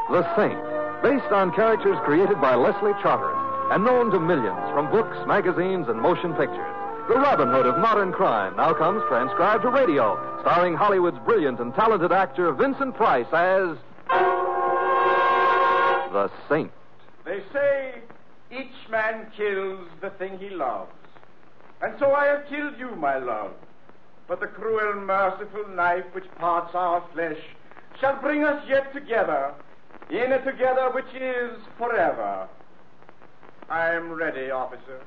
The Saint, based on characters created by Leslie Charteris and known to millions from books, magazines, and motion pictures. The Robin Hood of modern crime now comes transcribed to radio, starring Hollywood's brilliant and talented actor Vincent Price as The Saint. They say each man kills the thing he loves. And so I have killed you, my love. But the cruel, merciful knife which parts our flesh shall bring us yet together, in a together which is forever. I am ready, officer.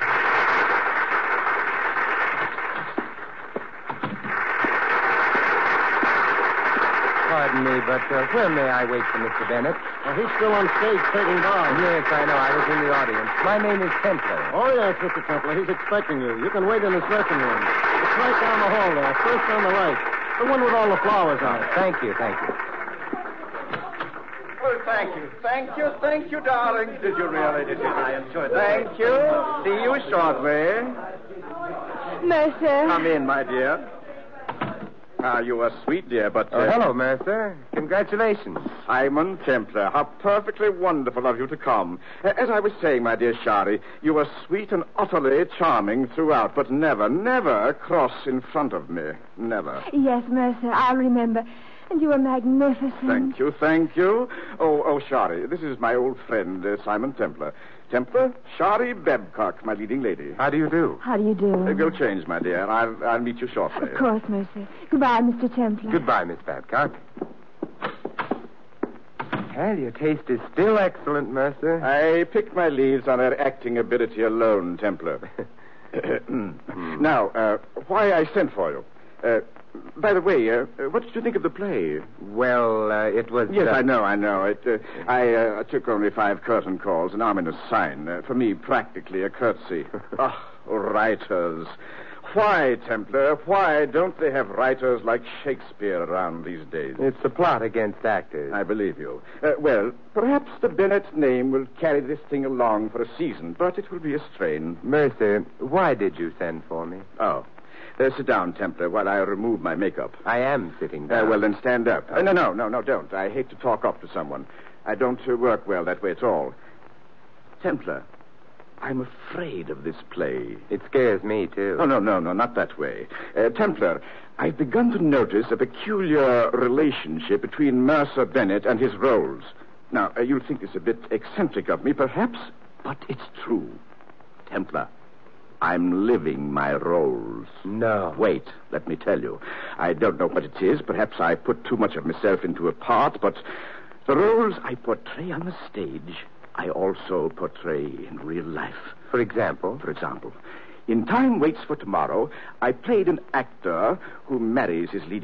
Pardon me, but where may I wait for Mr. Bennett? He's still on stage taking down. Yes, I know. I was in the audience. My name is Templar. Oh, yes, Mr. Templar. He's expecting you. You can wait in his dressing room. It's right down the hall there, first on the right. The one with all the flowers on it. Thank you, thank you. Well, thank you, darling. Did you really? I enjoyed it. Thank you. See you shortly. Mercer. Come in, my dear. You are sweet, dear, but... hello, Mercer. Congratulations. Simon Templar, how perfectly wonderful of you to come. As I was saying, my dear Shari, you are sweet and utterly charming throughout, but never cross in front of me. Never. Yes, Mercer, I'll remember. And you are magnificent. Thank you. Oh, Shari, this is my old friend, Simon Templar. Templar, Shari Babcock, my leading lady. How do you do? How do you do? Go change, my dear. I'll meet you shortly. Of course, Mercer. Goodbye, Mr. Templar. Goodbye, Miss Babcock. Well, your taste is still excellent, Mercer. I picked my leads on her acting ability alone, Templar. Now, why I sent for you. By the way, what did you think of the play? Well, it was... Yes, I know. I took only 5 curtain calls, an ominous sign. For me, practically a courtesy. Writers. Why, Templar, why don't they have writers like Shakespeare around these days? It's the plot against actors. I believe you. Well, perhaps the Bennett name will carry this thing along for a season, but it will be a strain. Mercer, why did you send for me? Oh. Sit down, Templar, while I remove my makeup. I am sitting down. Well, then stand up. No, don't. I hate to talk up to someone. I don't work well that way at all. Templar, I'm afraid of this play. It scares me, too. Oh, no, not that way. Templar, I've begun to notice a peculiar relationship between Mercer Bennett and his roles. Now, you'll think this a bit eccentric of me, perhaps, but it's true. Templar, I'm living my roles. No. Wait, let me tell you. I don't know what it is. Perhaps I put too much of myself into a part, but the roles I portray on the stage, I also portray in real life. For example? For example, in Time Waits for Tomorrow, I played an actor who marries his leading